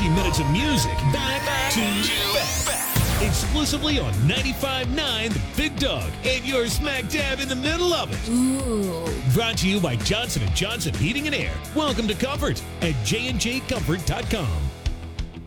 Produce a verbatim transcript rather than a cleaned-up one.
sixty minutes of music back to back. Exclusively on ninety-five point nine The Big Dog, and you're smack dab in the middle of it. Ooh. Brought to you by Johnson and Johnson Heating and Air. Welcome to Comfort at j and j comfort dot com.